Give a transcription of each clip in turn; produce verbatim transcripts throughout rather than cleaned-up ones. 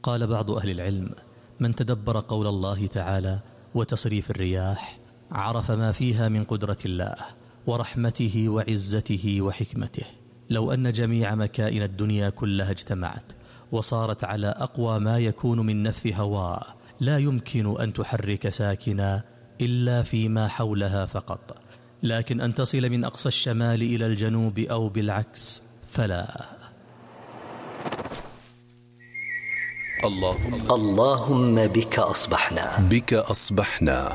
قال بعض أهل العلم: من تدبر قول الله تعالى وتصريف الرياح عرف ما فيها من قدرة الله ورحمته وعزته وحكمته. لو أن جميع مكائن الدنيا كلها اجتمعت وصارت على أقوى ما يكون من نفث هواء لا يمكن أن تحرك ساكنا إلا فيما حولها فقط، لكن أن تصل من أقصى الشمال إلى الجنوب أو بالعكس فلا. اللهم, اللهم بك أصبحنا بك أصبحنا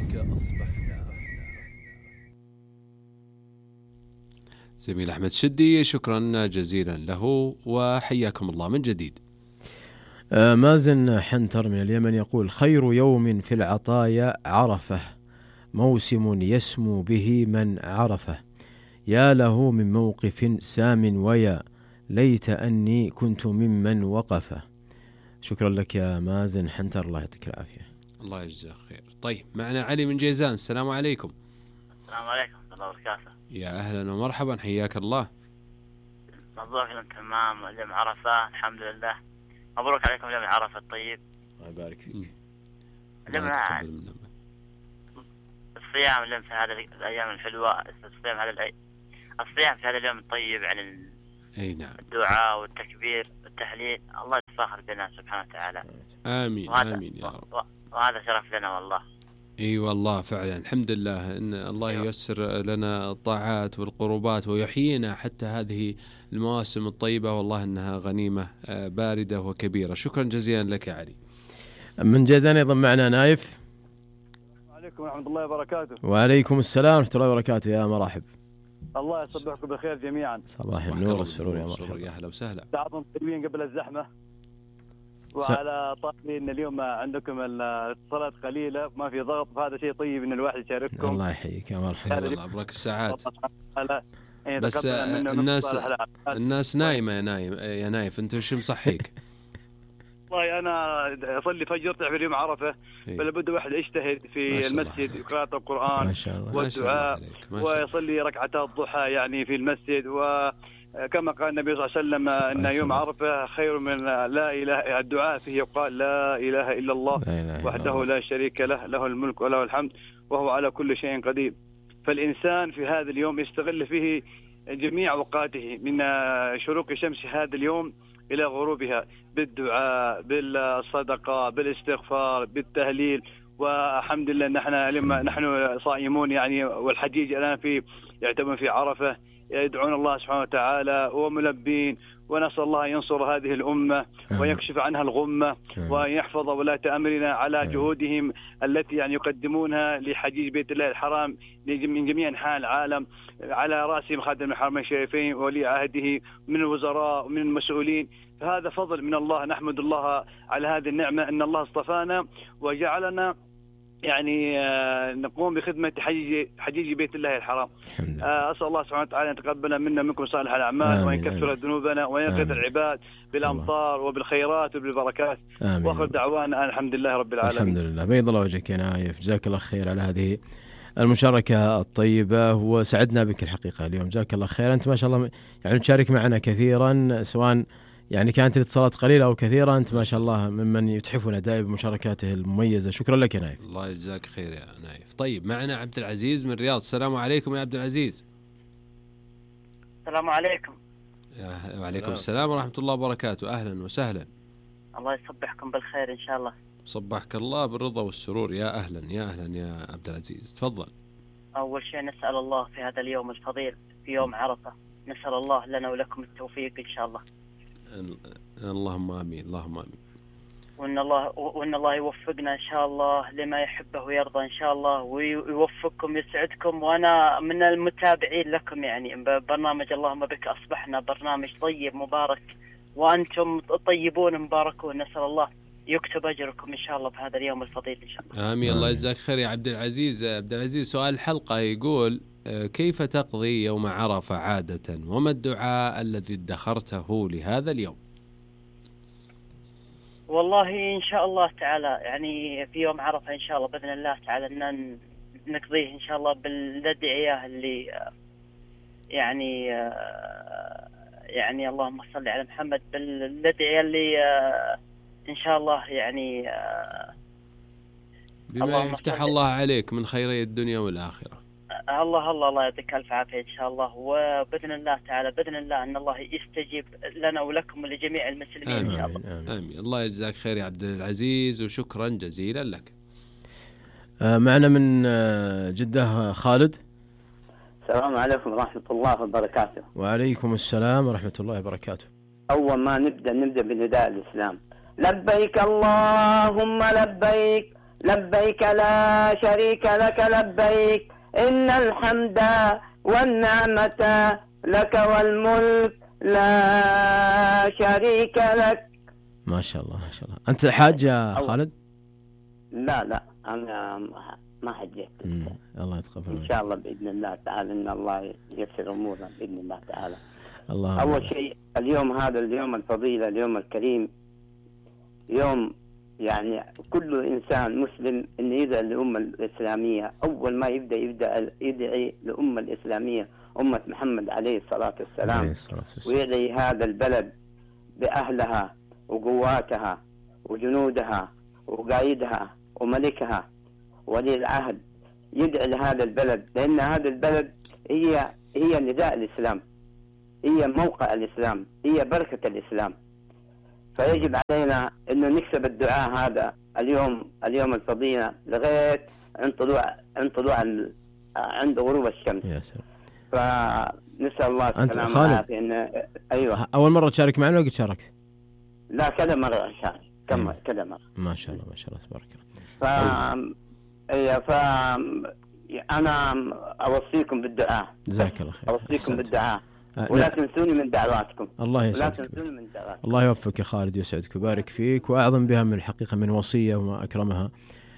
زميل أحمد شدي، شكرا جزيلا له وحياكم الله من جديد. آه مازن حنتر من اليمن يقول: خير يوم في العطايا عرفه، موسم يسمو به من عرفه، يا له من موقف سام ويا ليت أني كنت ممن وقفه. شكرا لك يا مازن حنتر، الله يعطيك العافية. الله يجزاك خير. طيب معنا علي من جيزان، السلام عليكم. السلام عليكم ورحمة الله وبركاته. يا أهلا ومرحبا، حياك الله. مبروك لكم تمام يوم عرفة، الحمد لله. مبروك عليكم يوم عرفة الطيب. الله يبارك فيك. اليوم الصيام اليوم في هذه الأيام الحلوة، الصيام هذا الأي... الصيام في هذا اليوم الطيب على أي نعم. الدعاء والتكبير والتحليل، الله يتفاخر بنا سبحانه وتعالى. آمين آمين يا رب. وهذا شرف لنا والله. اي والله فعلا الحمد لله ان الله أيوة. ييسر لنا الطاعات والقربات ويحيينا حتى هذه المواسم الطيبة، والله انها غنيمة باردة وكبيرة. شكرا جزيلا لك يا علي. من جيزان ايضا معنا نايف. السلام عليكم ورحمة الله وبركاته. وعليكم السلام ورحمة الله وبركاته، يا مرحب. الله يصبحكم بالخير جميعا. صباح النور والسرور يا مرحبا. يا اهلا وسهلا. تعطون طيبين قبل الزحمة. وعلى طاري ان اليوم عندكم الاتصالات قليله ما في ضغط، فهذا شيء طيب ان الواحد يشارككم. الله يحييك يا مرحبا. الله يبارك الساعات. إيه بس الناس الناس نايمه يا نايم يا نايف، انت وش مصحيك؟ والله انا اصلي فجر تعرف اليوم عرفه، فلا بد واحد يجتهد في المسجد قراءه القران والدعاء ويصلي ركعتا الضحى يعني في المسجد، و كما قال النبي صلى الله عليه وسلم ان يوم عرفه خير من لا اله، الدعاء فيه يقال لا اله الا الله وحده لا شريك له، له الملك وله الحمد وهو على كل شيء قدير. فالانسان في هذا اليوم يستغل فيه جميع اوقاته من شروق شمس هذا اليوم الى غروبها بالدعاء بالصدقه بالاستغفار بالتهليل. والحمد لله نحن لما نحن صائمون يعني، والحجيج الان في يعتبرون في عرفه يدعون الله سبحانه وتعالى وملبين، ونسأل الله ينصر هذه الأمة ويكشف عنها الغمة ويحفظ ولاة أمرنا على جهودهم التي يعني يقدمونها لحجيج بيت الله الحرام من جميع أنحاء العالم، على رأسهم خادم الحرمين الشريفين وولي عهده من الوزراء ومن المسؤولين. فهذا فضل من الله، نحمد الله على هذه النعمة أن الله اصطفانا وجعلنا يعني نقوم بخدمة حجيج حجيج بيت الله الحرام. أسأل الله سبحانه وتعالى أن يتقبل منا منكم صالح الأعمال وأن يكفر ذنوبنا وأن يغفر العباد بالأمطار وبالخيرات وبالبركات. وآخر دعوانا الحمد لله رب العالمين. الحمد لله. بيض الله وجهك يا نايف، جزاك الله خير على هذه المشاركة الطيبة، وسعدنا بك الحقيقة اليوم، جزاك الله خير. أنت ما شاء الله يعني تشارك معنا كثيرا، سواء يعني كانت الاتصالات قليلة أو كثيرة، أنت ما شاء الله ممن يتحفنا دائما بمشاركاته المميزة. شكرا لك يا نايف. الله يجزاك خير يا نايف. طيب معنا عبد العزيز من الرياض، السلام عليكم يا عبد العزيز. السلام عليكم. وعليكم السلام ورحمة الله وبركاته، أهلا وسهلا. الله يصبحكم بالخير إن شاء الله. صبحك الله بالرضا والسرور، يا أهلا يا أهلا يا عبد العزيز، تفضل. أول شيء نسأل الله في هذا اليوم الفضيل في يوم عرفة، نسأل الله لنا ولكم التوفيق إن شاء الله. اللهم آمين اللهم آمين. وإن الله وإن الله يوفقنا إن شاء الله لما يحبه ويرضى إن شاء الله، ويوفقكم يسعدكم. وأنا من المتابعين لكم يعني برنامج اللهم بك أصبحنا، برنامج طيب مبارك، وأنتم طيبون مباركون، نسأل الله يكتب أجركم إن شاء الله بهذا اليوم الفضيل إن شاء الله. آمين. الله يجزاك خير يا عبد العزيز. عبد العزيز سؤال الحلقة يقول: كيف تقضي يوم عرفة عادة، وما الدعاء الذي ادخرته لهذا اليوم؟ والله إن شاء الله تعالى يعني في يوم عرفة إن شاء الله بإذن الله تعالى أن نقضيه إن شاء الله بالأدعية اللي يعني يعني اللهم صل على محمد، بالأدعية اللي إن شاء الله يعني بما يفتح الله عليك من خيري الدنيا والآخرة. الله الله الله يعطيك ألف عافية إن شاء الله، وبإذن الله تعالى بإذن الله أن الله يستجيب لنا ولكم ولجميع المسلمين آمين. إن شاء الله. آمين. آمين. الله يجزاك خير يا عبد العزيز، وشكرا جزيلا لك. آه معنا من آه جدة خالد. السلام عليكم ورحمة الله وبركاته. وعليكم السلام ورحمة الله وبركاته. أول ما نبدأ نبدأ بنداء الإسلام. لبيك اللهم لبيك لبيك لا شريك لك لبيك إن الحمد والنعمة لك والملك لا شريك لك. ما شاء الله ما شاء الله. أنت حاج يا خالد؟ لا لا أنا ما حجيت. الله يتقبل إن شاء الله بإذن الله تعالى، إن الله ييسر أمورنا بإذن الله تعالى. الله أول الله. شيء اليوم هذا اليوم الفضيلة، اليوم الكريم، يوم يعني كل إنسان مسلم إنه يدعي للأمة الإسلامية. أول ما يبدأ يبدأ يدعي للأمة الإسلامية أمة محمد عليه الصلاة والسلام، ويدعي هذا البلد بأهلها وقواتها وجنودها وقائدها وملكها ولي العهد. يدعي لهذا البلد لأن هذا البلد هي هي نداء الإسلام، هي موقع الإسلام، هي بركة الإسلام. فيجب علينا إنه نكسب الدعاء هذا اليوم اليوم الفضيلة لغاية عند طلوع عند طلوع عند غروب الشمس. يا سلام. فنسأل الله السلامة والعافية. إن أيوة. أول مرة تشارك معنا ولا قد شاركت؟ لا كذا مرة أشارك كم كذا مرة. ما شاء الله ما شاء الله تبارك الله. ف أيه ف أنا أوصيكم بالدعاء. جزاك الله خير. أوصيكم أحسنت. بالدعاء ولا تنسوني من دعواتكم. الله يسعدك. الله يوفقك يا خالد ويسعدك ويبارك فيك، وأعظم بها من الحقيقة من وصية وما أكرمها،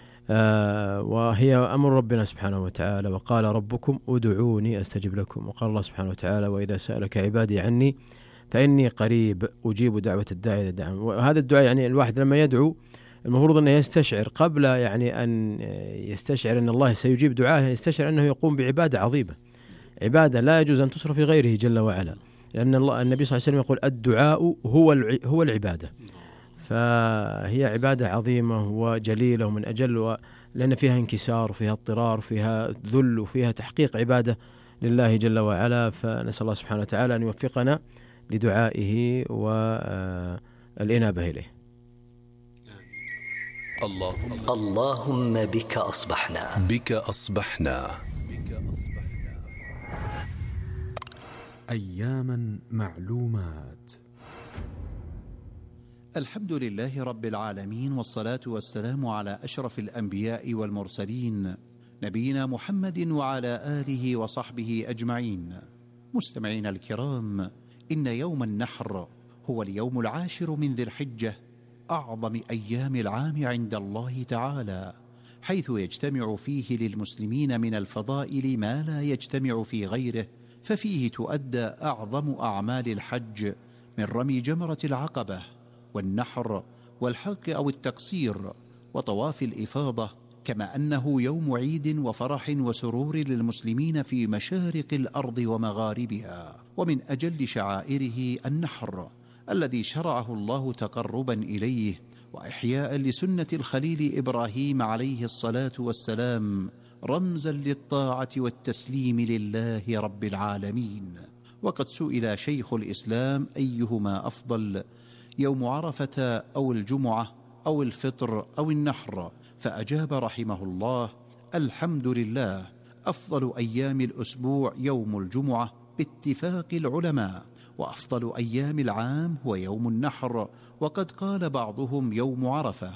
آه وهي أمر ربنا سبحانه وتعالى. وقال ربكم ادعوني أستجب لكم، وقال الله سبحانه وتعالى وإذا سألك عبادي عني فإني قريب أجيب دعوة الداعي إذا دعان. وهذا الدعاء يعني الواحد لما يدعو المفروض أنه يستشعر قبل يعني أن يستشعر أن الله سيجيب دعاه، يستشعر أنه يقوم بعبادة عظيمة، عبادة لا يجوز أن تصرف في غيره جل وعلا، لأن الله النبي صلى الله عليه وسلم يقول الدعاء هو هو العبادة. فهي عبادة عظيمة وجليلة ومن أجل، لأن فيها انكسار وفيها اضطرار وفيها ذل وفيها تحقيق عبادة لله جل وعلا. فنسأل الله سبحانه وتعالى أن يوفقنا لدعائه والإنابة إليه. اللهم اللهم بك أصبحنا بك أصبحنا أياما معلومات. الحمد لله رب العالمين، والصلاة والسلام على أشرف الأنبياء والمرسلين نبينا محمد وعلى آله وصحبه أجمعين. مستمعين الكرام، إن يوم النحر هو اليوم العاشر من ذي الحجة، أعظم أيام العام عند الله تعالى، حيث يجتمع فيه للمسلمين من الفضائل ما لا يجتمع في غيره. ففيه تؤدى أعظم أعمال الحج من رمي جمرة العقبة والنحر والحلق أو التقصير وطواف الإفاضة، كما أنه يوم عيد وفرح وسرور للمسلمين في مشارق الأرض ومغاربها. ومن أجل شعائره النحر الذي شرعه الله تقربا إليه وإحياء لسنة الخليل إبراهيم عليه الصلاة والسلام، رمزا للطاعة والتسليم لله رب العالمين. وقد سئل شيخ الإسلام أيهما أفضل، يوم عرفة أو الجمعة أو الفطر أو النحر، فأجاب رحمه الله: الحمد لله، أفضل أيام الأسبوع يوم الجمعة باتفاق العلماء، وأفضل أيام العام هو يوم النحر، وقد قال بعضهم يوم عرفة،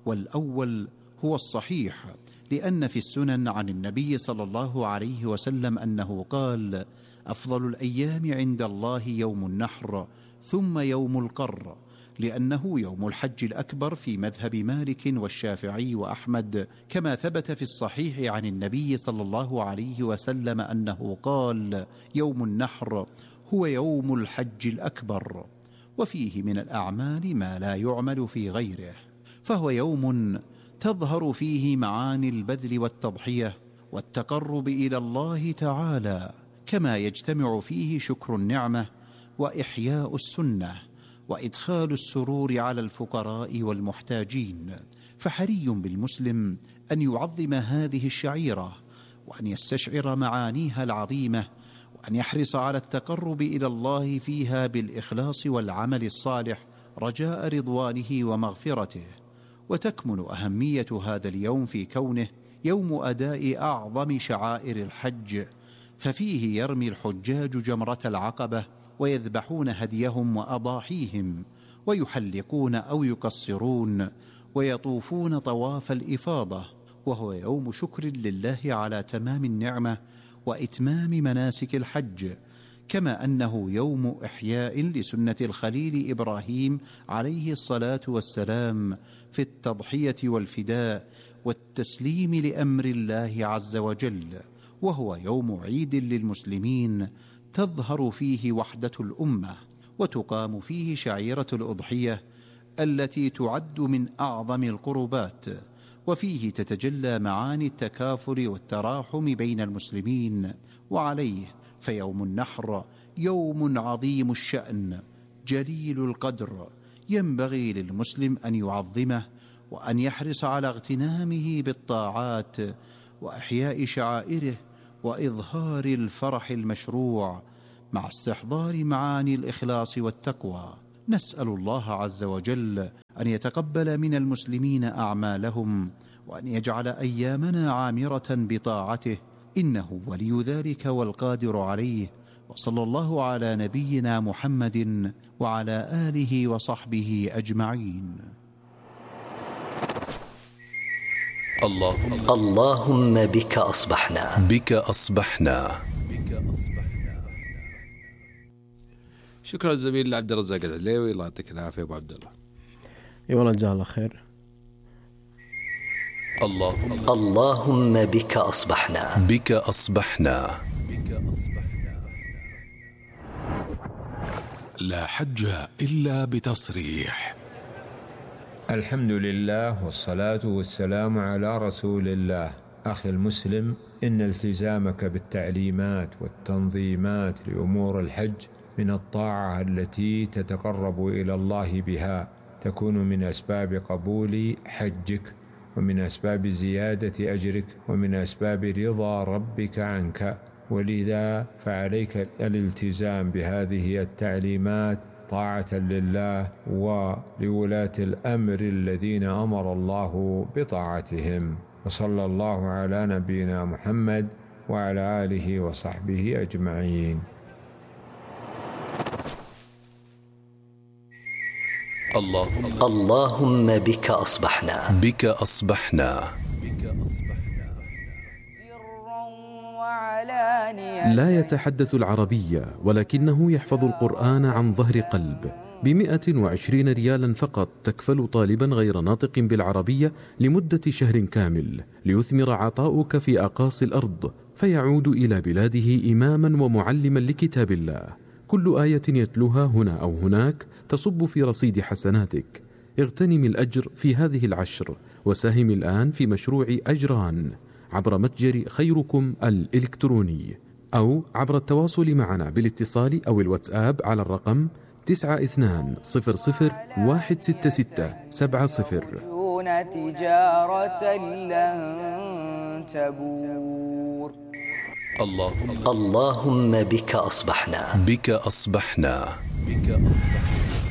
والأول هو الصحيح، لأن في السنن عن النبي صلى الله عليه وسلم أنه قال: أفضل الأيام عند الله يوم النحر ثم يوم القر، لأنه يوم الحج الأكبر في مذهب مالك والشافعي وأحمد، كما ثبت في الصحيح عن النبي صلى الله عليه وسلم أنه قال: يوم النحر هو يوم الحج الأكبر. وفيه من الأعمال ما لا يعمل في غيره، فهو يوم تظهر فيه معاني البذل والتضحية والتقرب إلى الله تعالى، كما يجتمع فيه شكر النعمة وإحياء السنة وإدخال السرور على الفقراء والمحتاجين. فحري بالمسلم أن يعظم هذه الشعيرة، وأن يستشعر معانيها العظيمة، وأن يحرص على التقرب إلى الله فيها بالإخلاص والعمل الصالح رجاء رضوانه ومغفرته. وتكمن أهمية هذا اليوم في كونه يوم أداء أعظم شعائر الحج، ففيه يرمي الحجاج جمرة العقبة ويذبحون هديهم وأضاحيهم، ويحلقون أو يقصرون، ويطوفون طواف الإفاضة، وهو يوم شكر لله على تمام النعمة وإتمام مناسك الحج، كما أنه يوم إحياء لسنة الخليل إبراهيم عليه الصلاة والسلام في التضحية والفداء والتسليم لأمر الله عز وجل، وهو يوم عيد للمسلمين تظهر فيه وحدة الأمة، وتقام فيه شعيرة الأضحية التي تعد من أعظم القربات، وفيه تتجلى معاني التكافل والتراحم بين المسلمين. وعليه فيوم النحر يوم عظيم الشأن جليل القدر، ينبغي للمسلم أن يعظمه وأن يحرص على اغتنامه بالطاعات وإحياء شعائره وإظهار الفرح المشروع مع استحضار معاني الإخلاص والتقوى. نسأل الله عز وجل أن يتقبل من المسلمين أعمالهم، وأن يجعل أيامنا عامرة بطاعته، إنه ولي ذلك والقادر عليه. وصلى الله على نبينا محمد وعلى آله وصحبه أجمعين. الله اللهم بك أصبحنا بك أصبحنا شكرا زميلي عبد الرزاق العليوي، الله يعطيك العافية أبو عبد الله. اي والله جزاه الله خير. الله اللهم بك أصبحنا بك أصبحنا لا حج إلا بتصريح. الحمد لله والصلاة والسلام على رسول الله. أخي المسلم، إن التزامك بالتعليمات والتنظيمات لأمور الحج من الطاعة التي تتقرب إلى الله بها، تكون من أسباب قبول حجك، ومن أسباب زيادة أجرك، ومن أسباب رضا ربك عنك. ولذا فعليك الالتزام بهذه التعليمات طاعة لله ولولاة الأمر الذين أمر الله بطاعتهم. وصلى الله على نبينا محمد وعلى آله وصحبه أجمعين. الله اللهم بك أصبحنا بك أصبحنا لا يتحدث العربية ولكنه يحفظ القرآن عن ظهر قلب. بمئة وعشرين ريالا فقط تكفل طالبا غير ناطق بالعربية لمدة شهر كامل، ليثمر عطاؤك في أقاصي الأرض، فيعود إلى بلاده إماما ومعلما لكتاب الله. كل آية يتلوها هنا أو هناك تصب في رصيد حسناتك. اغتنم الأجر في هذه العشر، وساهم الآن في مشروع أجران عبر متجر خيركم الإلكتروني، أو عبر التواصل معنا بالاتصال أو الواتساب على الرقم تسعة اثنان صفر صفر واحد ستة ستة سبعة صفر. تجارة لن تبور. الله اللهم بك أصبحنا بك أصبحنا بك أصبحنا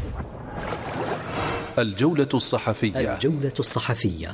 الجولة الصحفية الجولة الصحفية.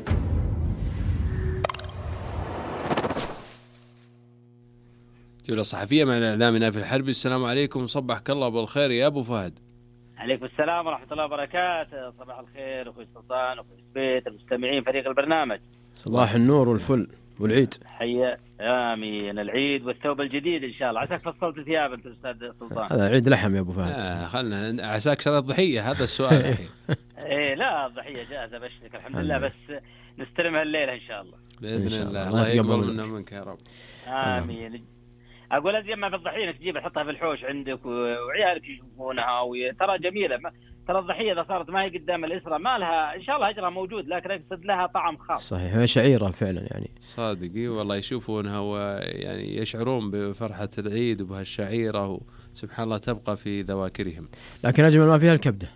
جولة صحفية مع الإعلامي نايف الحربي. السلام عليكم، صبحك الله بالخير يا أبو فهد. عليكم السلام ورحمة الله وبركاته. صباح الخير أخوي سلطان وأخوي سبيت، المستمعين، فريق البرنامج. صباح النور والفل والعيد. حيا آمين. العيد والثوب الجديد إن شاء الله. عساك فصلت ثياب أنت أستاذ سلطان. هذا عيد لحم يا أبو فهد. آه خلنا عساك شرط ضحية، هذا السؤال الحين. إيه لا الضحية جاهزة بشرك الحمد لله، بس نستلمها الليلة إن شاء الله. بإذن الله. الله يقبل منا منك يا رب. آمين. أقول أزين ما في الضحية تجيبها تحطها في الحوش عندك وعيالك يشوفونها، وترى جميلة. ترى الضحية إذا صارت ما هي قدام الإسرة ما لها، إن شاء الله أجرها موجود، لكن أقصد لها طعم خاص. صحيح، هي شعيرة فعلا يعني. صادقي والله يشوفونها ويعني يشعرون بفرحة العيد وبهالشعيرة، وسبحان الله تبقى في ذواكرهم. لكن أجمل ما فيها الكبدة.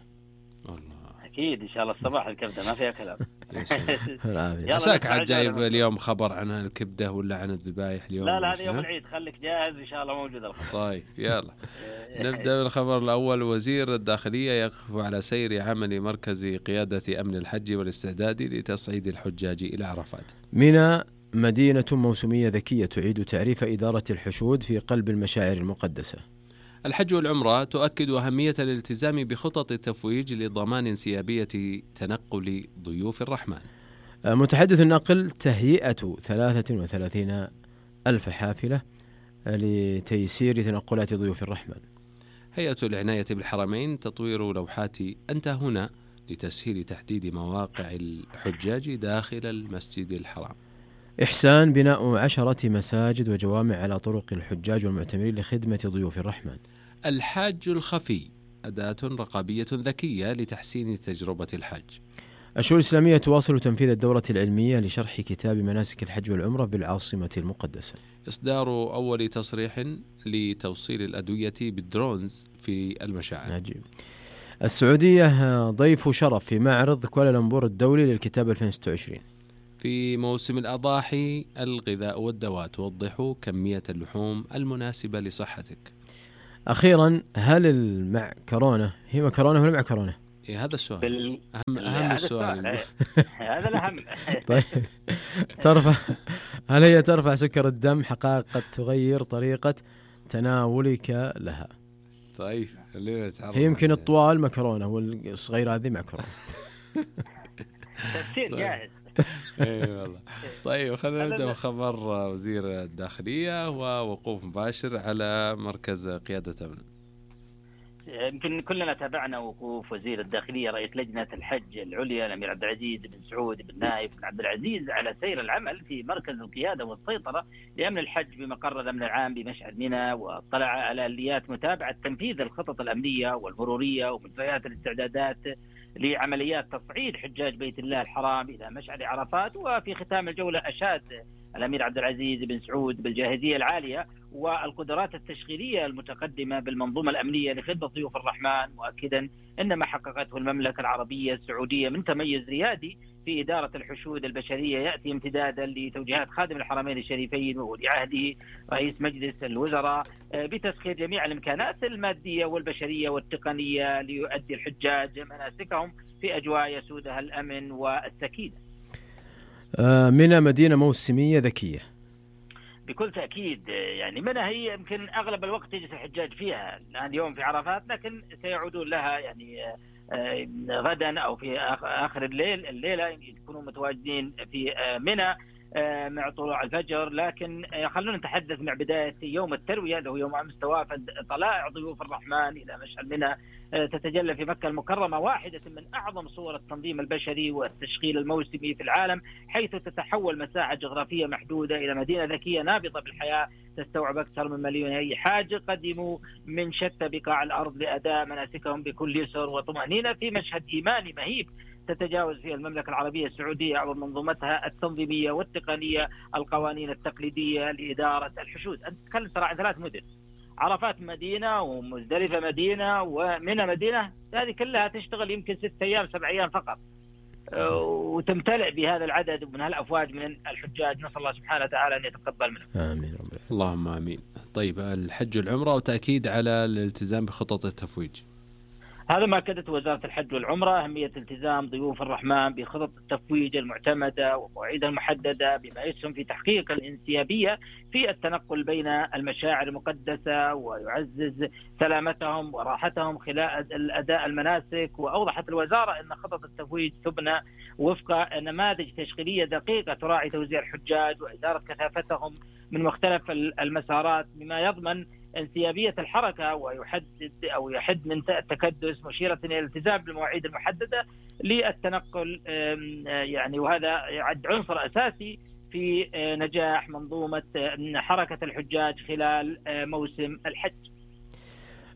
أكيد إن شاء الله الصباح الكبدة ما فيها كلام. عساك عاد جايب اليوم خبر عن الكبدة ولا عن الذبايح اليوم؟ لا لا هذا يوم العيد، خليك جاهز إن شاء الله موجود الخبر. طيب يلا نبدأ بالخبر الأول. وزير الداخلية يقف على سير عمل مركز قيادة أمن الحج والاستعداد لتصعيد الحجاج إلى عرفات. منى مدينة موسمية ذكية تعيد تعريف إدارة الحشود في قلب المشاعر المقدسة. الحج والعمرة تؤكد أهمية الالتزام بخطط التفويج لضمان انسيابية تنقل ضيوف الرحمن. متحدث النقل تهيئة ثلاثة وثلاثين ألف حافلة لتيسير تنقلات ضيوف الرحمن. هيئة العناية بالحرمين تطوير لوحات أنت هنا لتسهيل تحديد مواقع الحجاج داخل المسجد الحرام. إحسان بناء عشرة مساجد وجوامع على طرق الحجاج والمعتمرين لخدمة ضيوف الرحمن. الحاج الخفي أداة رقابية ذكية لتحسين تجربة الحج. الشؤون الإسلامية تواصل تنفيذ الدورة العلمية لشرح كتاب مناسك الحج والعمرة بالعاصمة المقدسة. إصدار أول تصريح لتوصيل الأدوية بالدرونز في المشاعر. عجيب. السعودية ضيف شرف في معرض كوالالمبور الدولي للكتاب ألفين وستة وعشرين. في موسم الأضاحي الغذاء والدواء توضح كمية اللحوم المناسبة لصحتك. أخيرا، هل المعكرونة هي مكرونة ولا معكرونة؟ إيه هذا السؤال بال... أهم أهم السؤال. هذا الأهم. طيب ترفع هل هي ترفع سكر الدم؟ حقائق قد تغير طريقة تناولك لها. طيب هي يمكن الطوال مكرونة والصغيرة هذه معكرونة. تفسير جاهز. اي والله. طيب خلينا نبدا بخبر وزير الداخليه ووقوف مباشر على مركز قياده امن. يمكن كلنا تابعنا وقوف وزير الداخليه رئيس لجنه الحج العليا الامير عبد العزيز بن سعود بن نايف بن عبد العزيز على سير العمل في مركز القياده والسيطره لامن الحج بمقر الامن العام بمشعل منى، واطلع على اليات متابعه تنفيذ الخطط الامنيه والمروريه ومجريات الاستعدادات لعمليات تصعيد حجاج بيت الله الحرام إلى مشعل عرفات. وفي ختام الجولة أشاد الأمير عبد العزيز بن سعود بالجاهزية العالية والقدرات التشغيلية المتقدمة بالمنظومة الأمنية لخدمة ضيوف الرحمن، مؤكدا أن ما حققته المملكة العربية السعودية من تميز ريادي في إدارة الحشود البشرية يأتي امتدادا لتوجيهات خادم الحرمين الشريفين وولي عهده رئيس مجلس الوزراء بتسخير جميع الإمكانات المادية والبشرية والتقنية ليؤدي الحجاج مناسكهم في أجواء يسودها الأمن والسكينة. منى مدينة موسمية ذكية. بكل تأكيد، يعني منى هي يمكن أغلب الوقت يجلس الحجاج فيها الآن اليوم في عرفات، لكن سيعودون لها يعني غدا أو في آخر الليل الليلة يكونوا متواجدين في منى مع طلوع الفجر. لكن خلونا نتحدث مع بداية يوم التروية اللي هو يوم أمس توافد طلائع ضيوف الرحمن إلى مشعل منى تتجلى في مكة المكرمة واحدة من أعظم صور التنظيم البشري والتشغيل الموسمي في العالم، حيث تتحول مساحة جغرافية محدودة إلى مدينة ذكية نابضة بالحياة تستوعب أكثر من مليون حاج قدموا من شتى بقاع الأرض لأداء مناسكهم بكل يسر وطمأنينة في مشهد إيماني مهيب تتجاوز فيها المملكة العربية السعودية عبر منظومتها التنظيمية والتقنية القوانين التقليدية لإدارة الحشود. أنت تتكلم ترى عن ثلاث مدن، عرفات مدينة ومزدلفة مدينة ومنى مدينة، هذه كلها تشتغل يمكن ست أيام سبع أيام فقط وتمتلئ بهذا العدد من هالأفواج من الحجاج. نسأل الله سبحانه وتعالى أن يتقبل منهم. آمين. اللهم آمين. طيب الحج والعمرة وتأكيد على الالتزام بخطط التفويج. هذا ما أكدت وزارة الحج والعمرة أهمية التزام ضيوف الرحمن بخطط التفويج المعتمدة ومواعيد المحددة بما يسهم في تحقيق الانسيابية في التنقل بين المشاعر المقدسة ويعزز سلامتهم وراحتهم خلال الأداء المناسك. وأوضحت الوزارة أن خطط التفويج تبنى وفق نماذج تشغيلية دقيقة تراعي توزيع الحجاج وإدارة كثافتهم من مختلف المسارات مما يضمن انسيابية الحركة ويحدد أو يحد من التكدس، مشيرة إلى الالتزام بالمواعيد المحددة للتنقل يعني، وهذا يعد عنصر أساسي في نجاح منظومة حركة الحجاج خلال موسم الحج.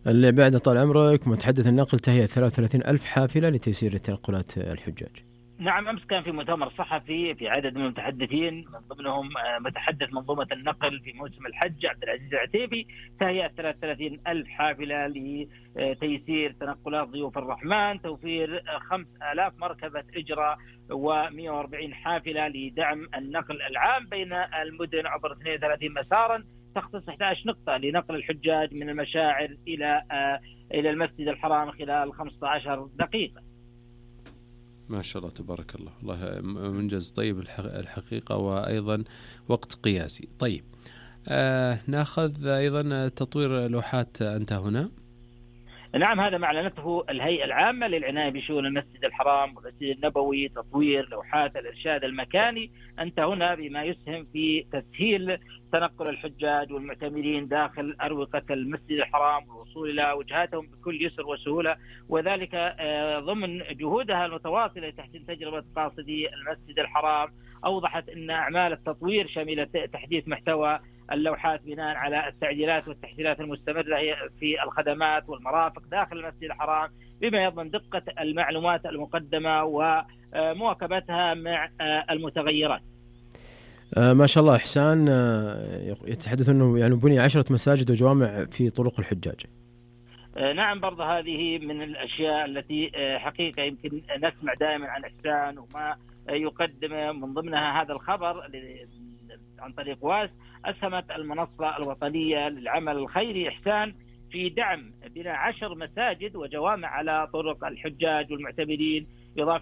اللي بعد طال عمرك متحدث النقل تهيئة ثلاثة وثلاثين ألف حافلة لتيسير تنقلات الحجاج. نعم، أمس كان في مؤتمر صحفي في عدد من المتحدثين من ضمنهم متحدث منظومة النقل في موسم الحج عبد العزيز العتيبي، تهيئة ثلاثة وثلاثين ألف حافلة لتيسير تنقلات ضيوف الرحمن، توفير خمسة آلاف مركبة إجرة ومئة وأربعين حافلة لدعم النقل العام بين المدن عبر اثنين وثلاثين مسارا، تختص إحدى عشرة نقطة لنقل الحجاج من المشاعر إلى إلى المسجد الحرام خلال خمسة عشر دقيقة. ما شاء الله تبارك الله، والله منجز طيب الحقيقة، وأيضا وقت قياسي. طيب آه ناخذ أيضا تطوير لوحات أنت هنا. نعم، هذا ما أعلنته الهيئة العامة للعناية بشؤون المسجد الحرام والمسجد النبوي، تطوير لوحات الإرشاد المكاني أنت هنا بما يسهم في تسهيل تنقل الحجاج والمعتمرين داخل أروقة المسجد الحرام والوصول إلى وجهاتهم بكل يسر وسهولة، وذلك ضمن جهودها المتواصلة لتحسين تجربة قاصدي المسجد الحرام. أوضحت أن أعمال التطوير شملت تحديث محتوى اللوحات بناء على التعديلات والتحديثات المستمرة في الخدمات والمرافق داخل المسجد الحرام، بما يضمن دقة المعلومات المقدمة ومواكبتها مع المتغيرات. آه ما شاء الله. إحسان آه يتحدث أنه يعني بني عشرة مساجد وجوامع في طرق الحجاج. آه نعم، برضه هذه من الأشياء التي آه حقيقة يمكن نسمع دائما عن إحسان وما آه يقدم من ضمنها هذا الخبر عن طريق واس. أسهمت المنصة الوطنية للعمل الخيري إحسان في دعم بناء عشر مساجد وجوامع على طرق الحجاج والمعتمرين، إضافة